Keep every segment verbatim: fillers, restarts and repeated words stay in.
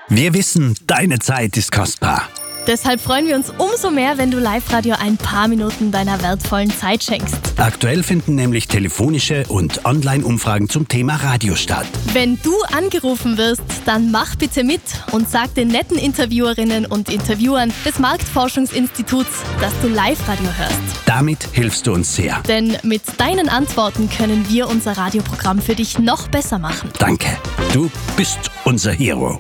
Wir wissen, deine Zeit ist kostbar. Deshalb freuen wir uns umso mehr, wenn du Live-Radio ein paar Minuten deiner wertvollen Zeit schenkst. Aktuell finden nämlich telefonische und Online-Umfragen zum Thema Radio statt. Wenn du angerufen wirst, dann mach bitte mit und sag den netten Interviewerinnen und Interviewern des Marktforschungsinstituts, dass du Live-Radio hörst. Damit hilfst du uns sehr. Denn mit deinen Antworten können wir unser Radioprogramm für dich noch besser machen. Danke. Du bist unser Hero.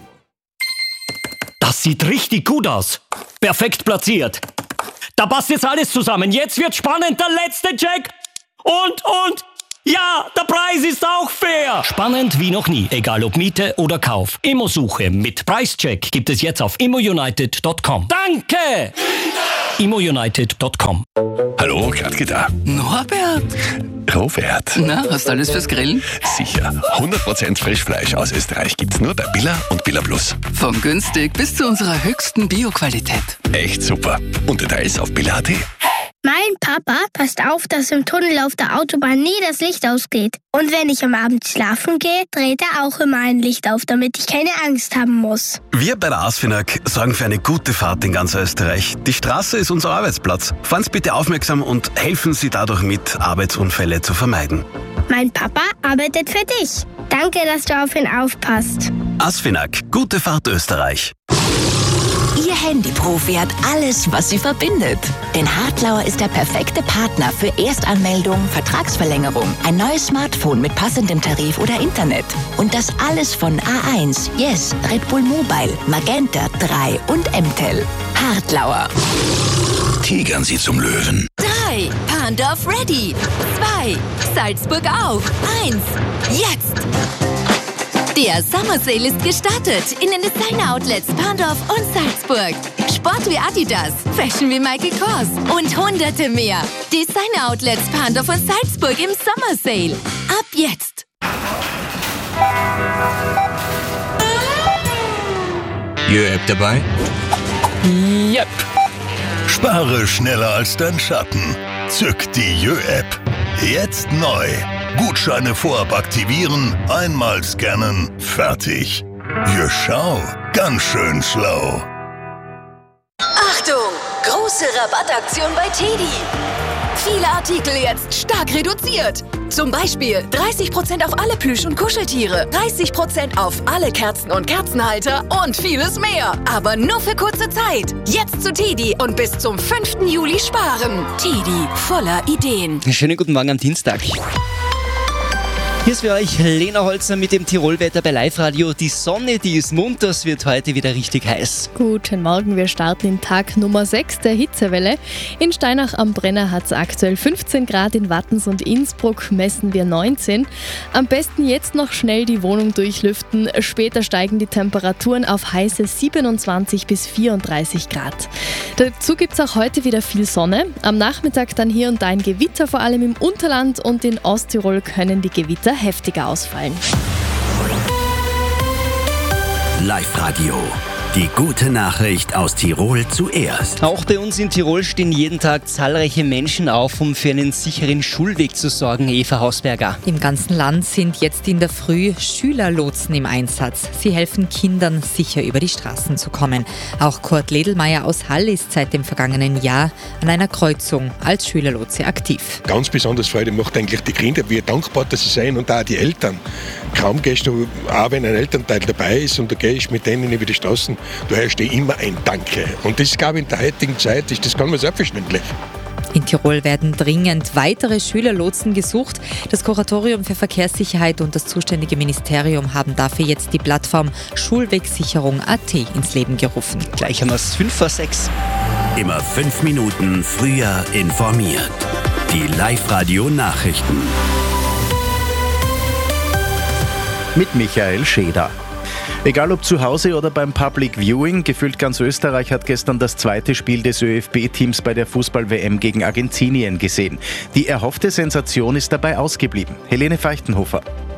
Das sieht richtig gut aus. Perfekt platziert. Da passt jetzt alles zusammen. Jetzt wird spannend. Der letzte Check. Und, und, ja, der Preis ist auch fair. Spannend wie noch nie. Egal ob Miete oder Kauf. Immosuche mit Preischeck gibt es jetzt auf immounited Punkt com. Danke! immounited Punkt com. Hallo, Gradke da. Norbert! Robert. Na, hast du alles fürs Grillen? Sicher. hundert Prozent Frischfleisch aus Österreich gibt's nur bei Billa und Billa Plus. Vom günstig bis zu unserer höchsten Bio-Qualität. Echt super. Und Details auf billa punkt at. Mein Papa passt auf, dass im Tunnel auf der Autobahn nie das Licht ausgeht. Und wenn ich am Abend schlafen gehe, dreht er auch immer ein Licht auf, damit ich keine Angst haben muss. Wir bei der ASFINAG sorgen für eine gute Fahrt in ganz Österreich. Die Straße ist unser Arbeitsplatz. Fahren Sie bitte aufmerksam und helfen Sie dadurch mit, Arbeitsunfälle zu vermeiden. Mein Papa arbeitet für dich. Danke, dass du auf ihn aufpasst. ASFINAG, gute Fahrt Österreich. Ihr Handyprofi hat alles, was sie verbindet. Denn Hartlauer ist der perfekte Partner für Erstanmeldung, Vertragsverlängerung, ein neues Smartphone mit passendem Tarif oder Internet. Und das alles von A eins, Yes, Red Bull Mobile, Magenta drei und M T E L. Hartlauer. Tigern Sie zum Löwen. drei. Pandorf ready. zwei. Salzburg auf. eins. Jetzt. Der Summer Sale ist gestartet in den Designer-Outlets Pandorf und Salzburg. Sport wie Adidas, Fashion wie Michael Kors und hunderte mehr. Designer-Outlets Pandorf und Salzburg im Summer Sale. Ab jetzt. Jö-App dabei? Yep. Spare schneller als dein Schatten. Zück die Jö-App. Jetzt neu. Gutscheine vorab aktivieren, einmal scannen, fertig. Jö, schau, ganz schön schlau. Achtung! Große Rabattaktion bei Teddy. Viele Artikel jetzt stark reduziert. Zum Beispiel dreißig Prozent auf alle Plüsch- und Kuscheltiere, dreißig Prozent auf alle Kerzen und Kerzenhalter und vieles mehr. Aber nur für kurze Zeit. Jetzt zu Teddy und bis zum fünften Juli sparen. Teddy, voller Ideen. Schönen guten Morgen am Dienstag. Hier ist für euch Lena Holzer mit dem Tirolwetter bei Live-Radio. Die Sonne, die ist munter, es wird heute wieder richtig heiß. Guten Morgen, wir starten in Tag Nummer sechs der Hitzewelle. In Steinach am Brenner hat es aktuell fünfzehn Grad, in Wattens und Innsbruck messen wir neunzehn. Am besten jetzt noch schnell die Wohnung durchlüften. Später steigen die Temperaturen auf heiße siebenundzwanzig bis vierunddreißig Grad. Dazu gibt es auch heute wieder viel Sonne. Am Nachmittag dann hier und da ein Gewitter, vor allem im Unterland, und in Osttirol können die Gewitter heftiger ausfallen. Live-Radio. Die gute Nachricht aus Tirol zuerst. Auch bei uns in Tirol stehen jeden Tag zahlreiche Menschen auf, um für einen sicheren Schulweg zu sorgen. Eva Hausberger. Im ganzen Land sind jetzt in der Früh Schülerlotsen im Einsatz. Sie helfen Kindern, sicher über die Straßen zu kommen. Auch Kurt Ledelmeier aus Hall ist seit dem vergangenen Jahr an einer Kreuzung als Schülerlotse aktiv. Ganz besonders Freude macht eigentlich die Kinder, wie dankbar dass sie sein, und auch die Eltern. Kaum gehst du, auch wenn ein Elternteil dabei ist, und da gehe ich mit denen über die Straßen, du hörst dir immer ein Danke. Und das, glaube ich, in der heutigen Zeit ist das ganz selbstverständlich. In Tirol werden dringend weitere Schülerlotsen gesucht. Das Kuratorium für Verkehrssicherheit und das zuständige Ministerium haben dafür jetzt die Plattform Schulwegsicherung Punkt at ins Leben gerufen. Gleich haben wir es fünf vor sechs. Immer fünf Minuten früher informiert. Die Live-Radio-Nachrichten. Mit Michael Scheder. Egal ob zu Hause oder beim Public Viewing, gefühlt ganz Österreich hat gestern das zweite Spiel des ÖFB-Teams bei der Fußball-W M gegen Argentinien gesehen. Die erhoffte Sensation ist dabei ausgeblieben. Helene Feuchtenhofer.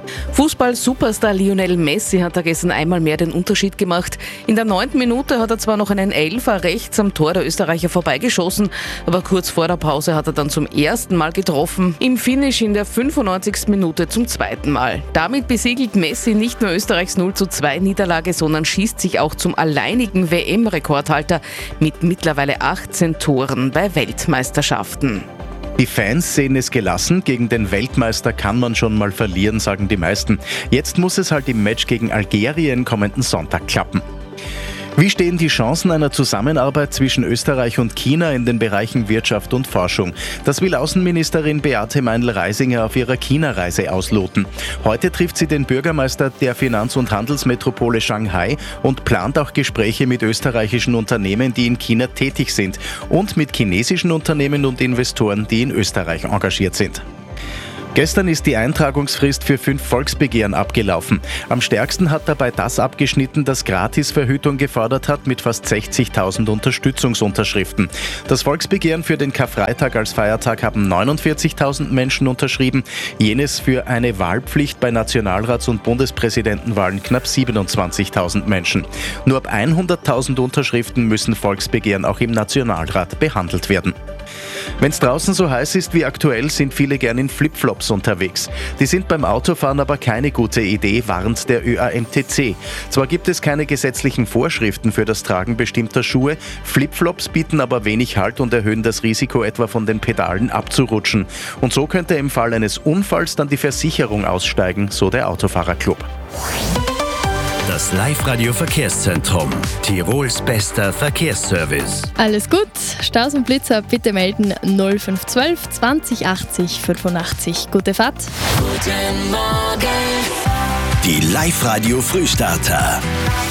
Fußball-Superstar Lionel Messi hat da gestern einmal mehr den Unterschied gemacht. In der neunten Minute hat er zwar noch einen Elfer rechts am Tor der Österreicher vorbeigeschossen, aber kurz vor der Pause hat er dann zum ersten Mal getroffen. Im Finish in der fünfundneunzigsten Minute zum zweiten Mal. Damit besiegelt Messi nicht nur Österreichs null zu zwei Niederlage, sondern schießt sich auch zum alleinigen W M-Rekordhalter mit mittlerweile achtzehn Toren bei Weltmeisterschaften. Die Fans sehen es gelassen, gegen den Weltmeister kann man schon mal verlieren, sagen die meisten. Jetzt muss es halt im Match gegen Algerien kommenden Sonntag klappen. Wie stehen die Chancen einer Zusammenarbeit zwischen Österreich und China in den Bereichen Wirtschaft und Forschung? Das will Außenministerin Beate Meindl-Reisinger auf ihrer China-Reise ausloten. Heute trifft sie den Bürgermeister der Finanz- und Handelsmetropole Shanghai und plant auch Gespräche mit österreichischen Unternehmen, die in China tätig sind, und mit chinesischen Unternehmen und Investoren, die in Österreich engagiert sind. Gestern ist die Eintragungsfrist für fünf Volksbegehren abgelaufen. Am stärksten hat dabei das abgeschnitten, das Gratisverhütung gefordert hat, mit fast sechzigtausend Unterstützungsunterschriften. Das Volksbegehren für den Karfreitag als Feiertag haben neunundvierzigtausend Menschen unterschrieben, jenes für eine Wahlpflicht bei Nationalrats- und Bundespräsidentenwahlen knapp siebenundzwanzigtausend Menschen. Nur ab hunderttausend Unterschriften müssen Volksbegehren auch im Nationalrat behandelt werden. Wenn es draußen so heiß ist wie aktuell, sind viele gern in Flipflops unterwegs. Die sind beim Autofahren aber keine gute Idee, warnt der Ö A M T C. Zwar gibt es keine gesetzlichen Vorschriften für das Tragen bestimmter Schuhe, Flipflops bieten aber wenig Halt und erhöhen das Risiko, etwa von den Pedalen abzurutschen. Und so könnte im Fall eines Unfalls dann die Versicherung aussteigen, so der Autofahrerclub. Das Live-Radio-Verkehrszentrum. Tirols bester Verkehrsservice. Alles gut? Staus und Blitzer bitte melden null fünf eins zwei zwanzig achtzig fünfundachtzig. Gute Fahrt. Guten Morgen. Die Live-Radio-Frühstarter.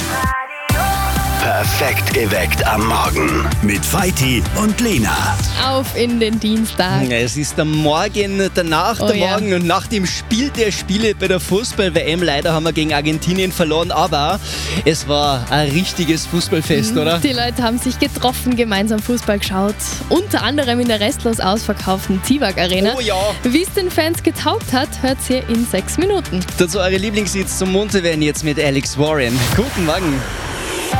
Perfekt geweckt am Morgen. Mit Feiti und Lena. Auf in den Dienstag. Es ist der Morgen, danach Oh der ja. Morgen und nach dem Spiel der Spiele bei der Fußball-W M. Leider haben wir gegen Argentinien verloren, aber es war ein richtiges Fußballfest, oder? Die Leute haben sich getroffen, gemeinsam Fußball geschaut. Unter anderem in der restlos ausverkauften T-Bag Arena. Oh ja. Wie es den Fans getaugt hat, hört ihr in sechs Minuten. Dazu eure Lieblingshits zum Munter werden jetzt mit Alex Warren. Guten Morgen.